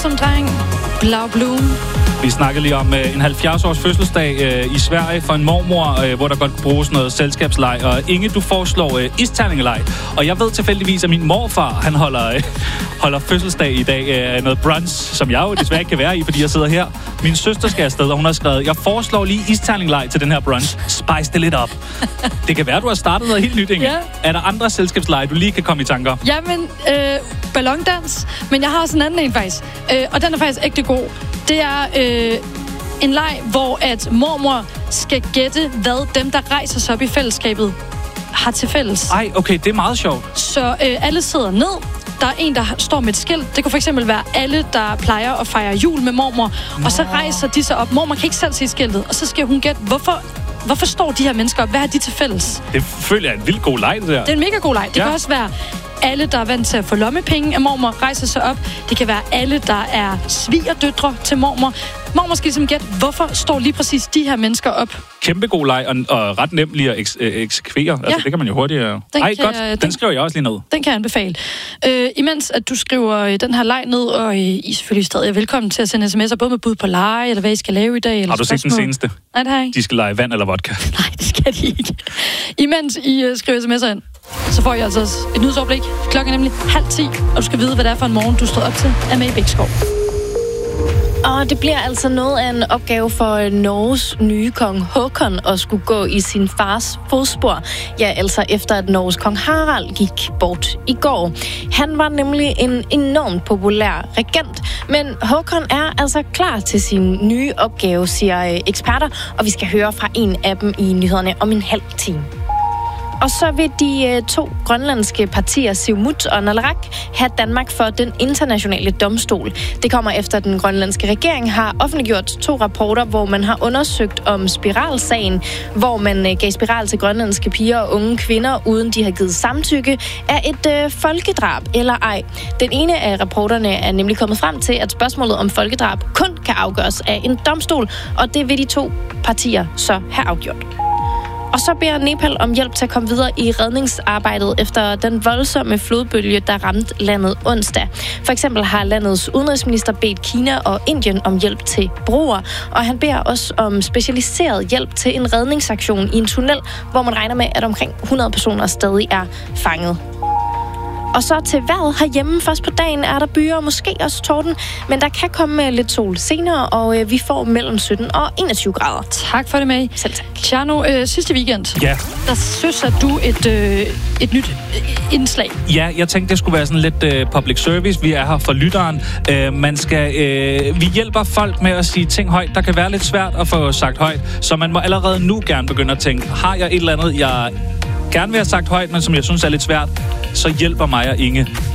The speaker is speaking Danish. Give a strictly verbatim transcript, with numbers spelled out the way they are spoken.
som dreng. Blau Bloom. Vi snakkede lige om øh, en halvfjerds-års fødselsdag øh, i Sverige for en mormor, øh, hvor der godt kunne bruges noget selskabsleg. Og Inge, du foreslår øh, isterningeleg. Og jeg ved tilfældigvis, at min morfar, han holder, øh, holder fødselsdag i dag. Øh, noget brunch, som jeg jo desværre ikke kan være i, fordi jeg sidder her. Min søster skal afsted, og hun har skrevet, jeg foreslår lige isterningeleg til den her brunch. Spice det lidt op. Det kan være, du har startet noget helt nyt, Inge. Ja. Er der andre selskabsleg, du lige kan komme i tanker? Jamen, øh, ballondans. Men jeg har også en anden en, faktisk. Øh, og den er faktisk ægte god. Det er øh, en leg, hvor at mormor skal gætte, hvad dem, der rejser sig op i fællesskabet, har til fælles. Ej, okay, det er meget sjovt. Så øh, alle sidder ned. Der er en, der står med et skilt. Det kunne for eksempel være alle, der plejer at fejre jul med mormor. Nå. Og så rejser de sig op. Mormor kan ikke selv se skiltet. Og så skal hun gætte, hvorfor... Hvorfor står de her mennesker op? Hvad har de til fælles? Det føler jeg er en vildt god leg, det der. Det er en mega god leg. Det ja. kan også være alle, der er vant til at få lommepenge af mormor, rejser sig op. Det kan være alle, der er svigerdøtre til mormor. Mormor skal ligesom gætte, hvorfor står lige præcis de her mennesker op? Kæmpe god leg, og, og ret nemt lige at eks- eksekvere. Altså, ja. Det kan man jo hurtigt... Den Ej, kan, godt. Den, den skriver jeg også lige ned. Den kan jeg anbefale. Øh, imens at du skriver den her leg ned, og I er selvfølgelig stadig velkommen til at sende sms'er, både med bud på lege, eller hvad I skal lave i dag. Eller har du spørgsmål. set den seneste? Nej, det har jeg ikke. De skal lege vand eller vodka. Nej, det skal de ikke. Imens I uh, skriver sms'er ind, så får jeg altså også et nyhedsoverblik. Klokken er nemlig halv ti, og du skal vide, hvad det er for en morgen, du står op til, er med i Bækskov. Og det bliver altså noget af en opgave for Norges nye kong Håkon at skulle gå i sin fars fodspor. Ja, altså efter at Norges kong Harald gik bort i går. Han var nemlig en enormt populær regent, men Håkon er altså klar til sin nye opgave, siger eksperter, og vi skal høre fra en af dem i nyhederne om en halv time. Og så vil de øh, to grønlandske partier, Siumut og Naleraq, have Danmark for den internationale domstol. Det kommer efter, at den grønlandske regering har offentliggjort to rapporter, hvor man har undersøgt om spiralsagen, hvor man øh, gav spiral til grønlandske piger og unge kvinder, uden de har givet samtykke, er et øh, folkedrab eller ej. Den ene af rapporterne er nemlig kommet frem til, at spørgsmålet om folkedrab kun kan afgøres af en domstol, og det vil de to partier så have afgjort. Og så beder Nepal om hjælp til at komme videre i redningsarbejdet efter den voldsomme flodbølge, der ramte landet onsdag. For eksempel har landets udenrigsminister bedt Kina og Indien om hjælp til broer, og han beder også om specialiseret hjælp til en redningsaktion i en tunnel, hvor man regner med, at omkring hundrede personer stadig er fanget. Og så til vejret herhjemme. Først på dagen er der byer og måske også torden, men der kan komme lidt sol senere, og øh, vi får mellem sytten og enogtyve grader. Tak for det, May. Selv tak. Tjerno, øh, sidste weekend, ja. der synes at du et, øh, et nyt øh, indslag. Ja, jeg tænkte, det skulle være sådan lidt øh, public service. Vi er her for lytteren. Øh, man skal, øh, vi hjælper folk med at sige ting højt, der kan være lidt svært at få sagt højt, så man må allerede nu gerne begynde at tænke, har jeg et eller andet, jeg gerne vil have sagt højt, men som jeg synes er lidt svært, så hjælper mig og Inge